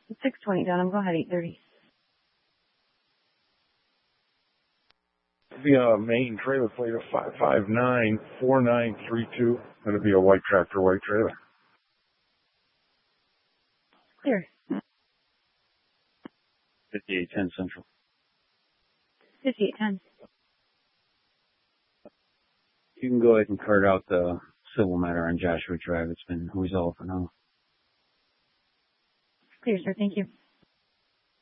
620 Dunham. Go ahead, 830. It'll be a main trailer plate of 5594932. It'll be a white tractor, white trailer. Clear. 5810 Central. 5810. You can go ahead and clear out the civil matter on Joshua Drive. It's been resolved for now. Clear, sir. Thank you.